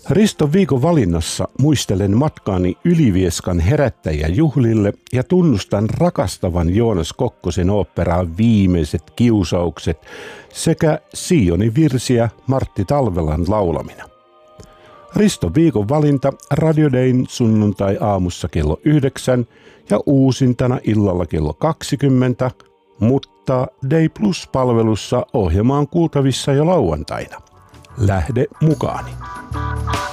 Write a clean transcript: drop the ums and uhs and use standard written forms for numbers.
Riston viikon valinnassa muistelen matkaani Ylivieskan herättäjäjuhlille ja tunnustan rakastavan Joonas Kokkosen oopperaa Viimeiset kiusaukset sekä Sionin virsiä Martti Talvelan laulamina. Riston viikon valinta Radio Dayn sunnuntai aamussa kello 9 ja uusintana illalla kello 20, mutta Day Plus-palvelussa ohjelma on kuultavissa jo lauantaina. Lähde mukaani.